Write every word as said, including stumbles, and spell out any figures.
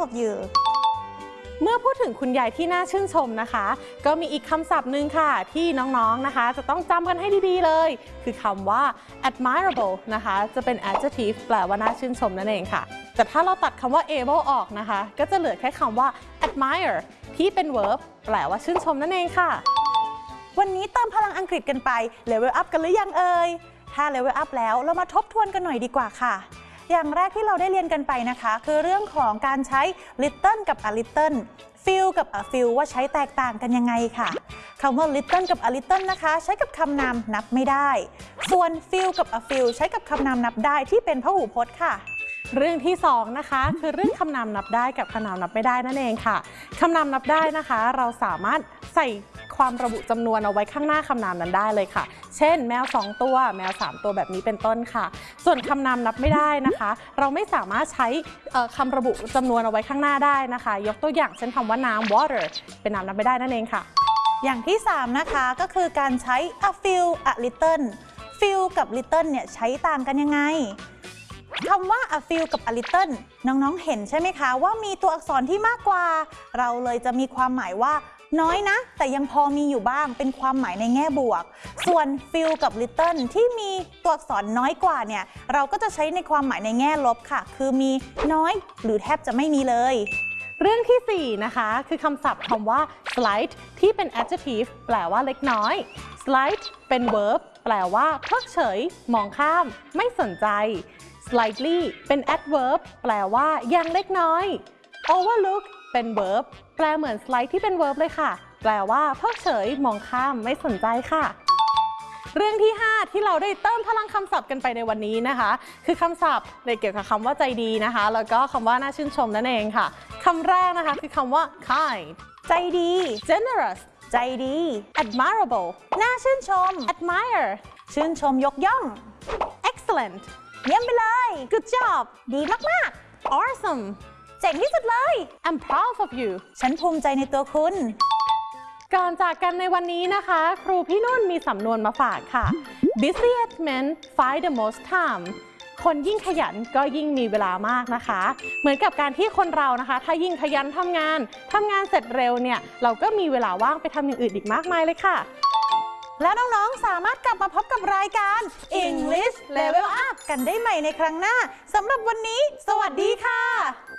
of you เมื่อพูดถึงคุณยายที่น่าชื่นชมนะคะก็มีอีกคำศัพท์หนึ่งค่ะที่น้องๆนะคะจะต้องจำกันให้ดีๆเลยคือคำว่า admirable นะคะจะเป็น adjective แปลว่าน่าชื่นชมนั่นเองค่ะแต่ถ้าเราตัดคำว่า able ออกนะคะก็จะเหลือแค่คำว่า admire ที่เป็น verb แปลว่าชื่นชมนั่นเองค่ะวันนี้เติมพลังอังกฤษกันไป level up กันหรือยังเอ่ยถ้า level up แล้วเรามาทบทวนกันหน่อยดีกว่าค่ะอย่างแรกที่เราได้เรียนกันไปนะคะคือเรื่องของการใช้ little กับ a little feel กับ a feel ว่าใช้แตกต่างกันยังไงค่ะคำว่า little กับ a little นะคะใช้กับคำนามนับไม่ได้ส่วน feel กับ a feel ใช้กับคำนามนับได้ที่เป็นพหูพจน์ค่ะเรื่องที่สองนะคะคือเรื่องคำนามนับได้กับคำนามนับไม่ได้นั่นเองค่ะคำนามนับได้นะคะเราสามารถใส่ความระบุจำนวนเอาไว้ข้างหน้าคำนามนั้นได้เลยค่ะเช่นแมวสองตัวแมวสามตัวแบบนี้เป็นต้นค่ะส่วนคำนามนับไม่ได้นะคะเราไม่สามารถใช้คำระบุจำนวนเอาไว้ข้างหน้าได้นะคะยกตัวอย่างเช่นคำว่าน้ำ water เป็นน้ำนับไม่ได้นั่นเองค่ะอย่างที่สามนะคะก็คือการใช้ a few a little few กับ little เนี่ยใช้ต่างกันยังไงคำว่า a few กับ a little น้องๆเห็นใช่ไหมคะว่ามีตัวอักษรที่มากกว่าเราเลยจะมีความหมายว่าน้อยนะแต่ยังพอมีอยู่บ้างเป็นความหมายในแง่บวกส่วน few กับ little ที่มีตัวอักษรน้อยกว่าเนี่ยเราก็จะใช้ในความหมายในแง่ลบค่ะคือมีน้อยหรือแทบจะไม่มีเลยเรื่องที่สี่นะคะคือคำศัพท์คำว่า slight ที่เป็น adjective แปลว่าเล็กน้อย slight เป็น verb แปลว่าเพิกเฉยมองข้ามไม่สนใจ slightly เป็น adverb แปลว่ายังเล็กน้อย overlook เป็น verb แปลเหมือน slight ที่เป็น verb เลยค่ะแปลว่าเพิกเฉยมองข้ามไม่สนใจค่ะเรื่องที่ห้าที่เราได้เติมพลังคำศัพท์กันไปในวันนี้นะคะคือคำศัพท์ในเกี่ยวกับคำว่าใจดีนะคะแล้วก็คำว่าน่าชื่นชมนั่นเองค่ะคำแรกนะคะคือคำว่า kind ใจดี generous ใจดี admirable น่าชื่นชม admire ชื่นชมยกย่อง excellent เยี่ยมไปเลย good job ดีมากๆ awesome เจ๋งที่สุดเลย I'm proud of you ฉันภูมิใจในตัวคุณก่อนจากกันในวันนี้นะคะครูพี่นุ่นมีสำนวนมาฝากค่ะ busiest men find the most time คนยิ่งขยันก็ยิ่งมีเวลามากนะคะเหมือนกับการที่คนเรานะคะถ้ายิ่งขยันทำงานทำงานเสร็จเร็วเนี่ยเราก็มีเวลาว่างไปทำอย่างอื่นอีกมากมายเลยค่ะแล้วน้องๆสามารถกลับมาพบกับรายการ English Level Up กันได้ใหม่ในครั้งหน้าสำหรับวันนี้สวัสดีค่ะ